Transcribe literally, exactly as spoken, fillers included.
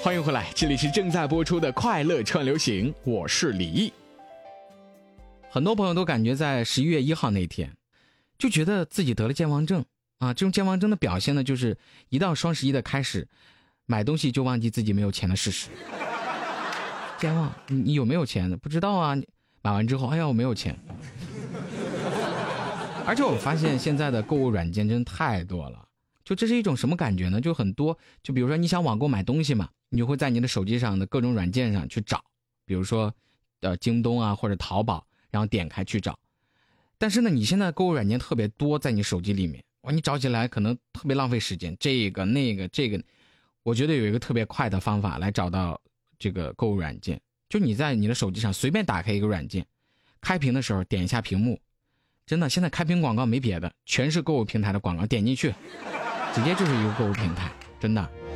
欢迎回来，这里是正在播出的快乐串流行，我是李毅。很多朋友都感觉在十一月一号那天就觉得自己得了健忘症啊，这种健忘症的表现呢，就是一到双十一的开始，买东西就忘记自己没有钱的事实。健忘，你你有没有钱？不知道啊，买完之后，哎呀，我没有钱。而且我发现现在的购物软件真的太多了，就这是一种什么感觉呢？就很多，就比如说你想网购买东西嘛，你就会在你的手机上的各种软件上去找，比如说呃京东啊或者淘宝，然后点开去找。但是呢，你现在购物软件特别多，在你手机里面，哇，你找起来可能特别浪费时间，这个那个这个，我觉得有一个特别快的方法来找到这个购物软件，就你在你的手机上随便打开一个软件，开屏的时候点一下屏幕，真的现在开屏广告没别的，全是购物平台的广告，点进去直接就是一个购物平台，真的。